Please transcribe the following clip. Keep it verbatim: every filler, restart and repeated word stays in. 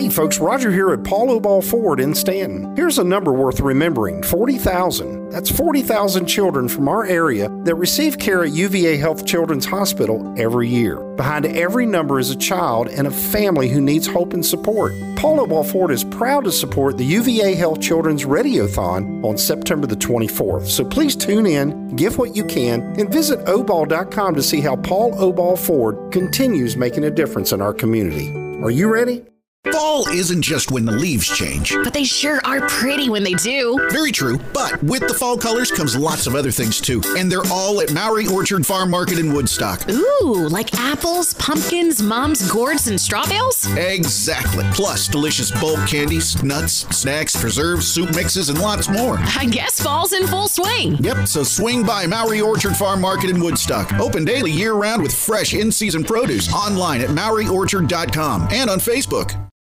Hey folks, Roger here at Paul Oball Ford in Stanton. Here's a number worth remembering, forty thousand. That's forty thousand children from our area that receive care at U V A Health Children's Hospital every year. Behind every number is a child and a family who needs hope and support. Paul Oball Ford is proud to support the U V A Health Children's Radiothon on September the twenty-fourth. So please tune in, give what you can, and visit oball dot com to see how Paul Oball Ford continues making a difference in our community. Are you ready? Fall isn't just when the leaves change. But they sure are pretty when they do. Very true, but with the fall colors comes lots of other things too. And they're all at Mowry Orchard Farm Market in Woodstock. Ooh, like apples, pumpkins, mums, gourds, and straw bales? Exactly. Plus delicious bulk candies, nuts, snacks, preserves, soup mixes, and lots more. I guess fall's in full swing. Yep, so swing by Mowry Orchard Farm Market in Woodstock. Open daily year-round with fresh in-season produce. Online at Mowry Orchard dot com and on Facebook.